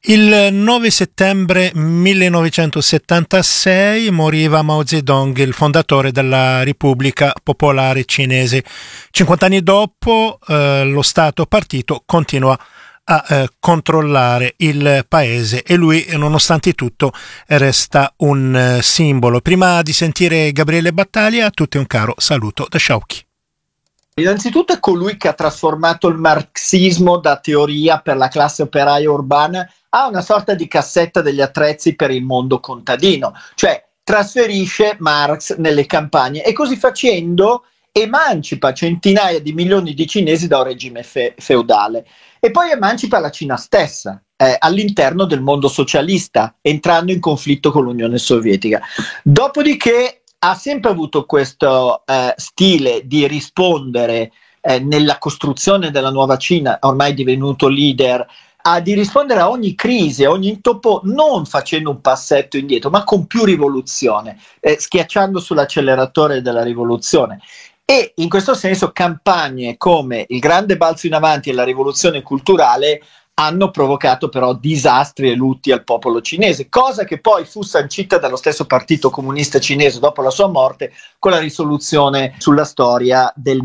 Il 9 settembre 1976 moriva Mao Zedong, il fondatore della Repubblica Popolare Cinese. 50 anni dopo lo Stato partito continua a controllare il paese e lui, nonostante tutto, resta un simbolo. Prima di sentire Gabriele Battaglia, a tutti un caro saluto da Sciauchi. Innanzitutto è colui che ha trasformato il marxismo da teoria per la classe operaia urbana a una sorta di cassetta degli attrezzi per il mondo contadino, cioè trasferisce Marx nelle campagne e così facendo emancipa centinaia di milioni di cinesi da un regime feudale e poi emancipa la Cina stessa all'interno del mondo socialista, entrando in conflitto con l'Unione Sovietica. Dopodiché ha sempre avuto questo stile di rispondere nella costruzione della nuova Cina, ormai divenuto leader, di rispondere a ogni crisi, a ogni intoppo, non facendo un passetto indietro, ma con più rivoluzione, schiacciando sull'acceleratore della rivoluzione. E in questo senso campagne come il grande balzo in avanti e la rivoluzione culturale hanno provocato però disastri e lutti al popolo cinese, cosa che poi fu sancita dallo stesso Partito Comunista Cinese dopo la sua morte con la risoluzione sulla storia del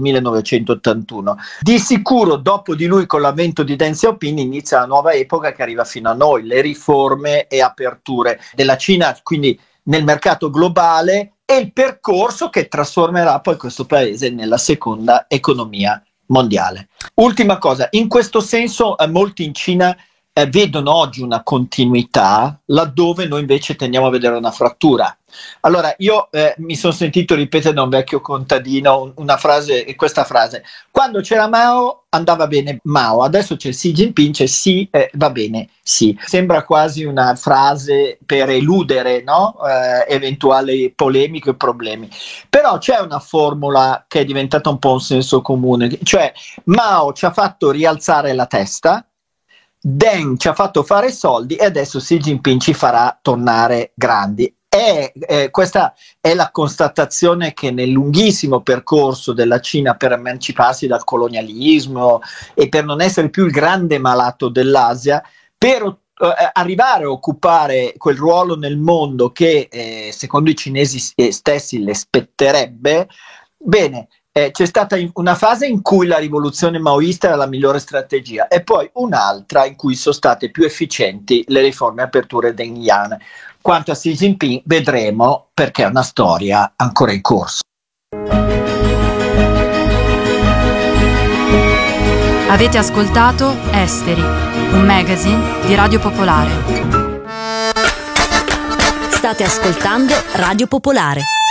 1981. Di sicuro dopo di lui, con l'avvento di Deng Xiaoping, inizia la nuova epoca che arriva fino a noi, le riforme e aperture della Cina, quindi nel mercato globale, e il percorso che trasformerà poi questo paese nella seconda economia mondiale. Ultima cosa, in questo senso molti in Cina vedono oggi una continuità laddove noi invece tendiamo a vedere una frattura. Allora io mi sono sentito ripetere da un vecchio contadino una frase, questa frase: quando c'era Mao andava bene Mao, adesso c'è Xi Jinping, c'è Xi, va bene Xi. Sembra quasi una frase per eludere, no? Eventuali polemiche e problemi, però c'è una formula che è diventata un po' un senso comune, cioè Mao ci ha fatto rialzare la testa, Deng ci ha fatto fare soldi e adesso Xi Jinping ci farà tornare grandi. Questa è la constatazione che nel lunghissimo percorso della Cina per emanciparsi dal colonialismo e per non essere più il grande malato dell'Asia, per arrivare a occupare quel ruolo nel mondo che secondo i cinesi stessi le spetterebbe, bene, c'è stata una fase in cui la rivoluzione maoista era la migliore strategia e poi un'altra in cui sono state più efficienti le riforme e aperture dengiane. Quanto a Xi Jinping vedremo, perché è una storia ancora in corso. Avete ascoltato Esteri, un magazine di Radio Popolare. State ascoltando Radio Popolare.